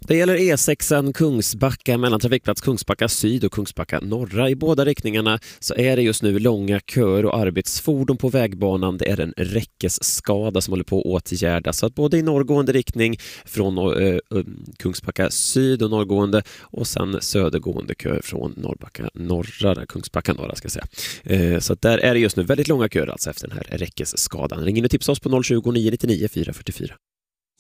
Det gäller E6 Kungsbacka mellan trafikplats Kungsbacka syd och Kungsbacka norra. I båda riktningarna så är det just nu långa köer och arbetsfordon på vägbanan. Det är en räckesskada som håller på att åtgärdas. Så att både i norrgående riktning från Kungsbacka syd och norrgående och sen södergående kö från Norrbacka norra, Kungsbacka norra ska jag säga. Så att där är det just nu väldigt långa köer alltså efter den här räckesskadan. Ring in och tipsa oss på 020 999 444.